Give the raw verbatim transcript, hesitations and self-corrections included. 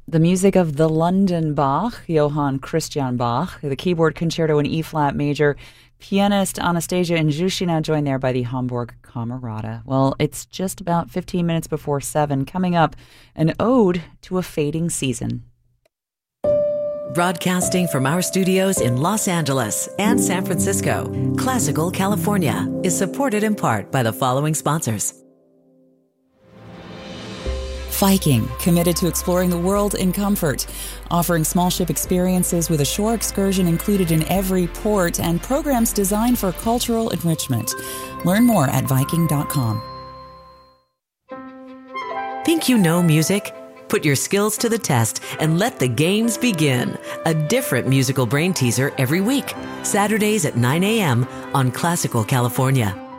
The music of the London Bach, Johann Christian Bach, the keyboard concerto in E-flat major, pianist Anastasia Injushina, joined there by the Hamburg Camerata. Well, it's just about fifteen minutes before seven. Coming up, an ode to a fading season. Broadcasting from our studios in Los Angeles and San Francisco, Classical California is supported in part by the following sponsors. Viking, committed to exploring the world in comfort, offering small ship experiences with a shore excursion included in every port and programs designed for cultural enrichment. Learn more at Viking dot com. Think you know music? Put your skills to the test and let the games begin. A different musical brain teaser every week. Saturdays at nine a.m. on Classical California.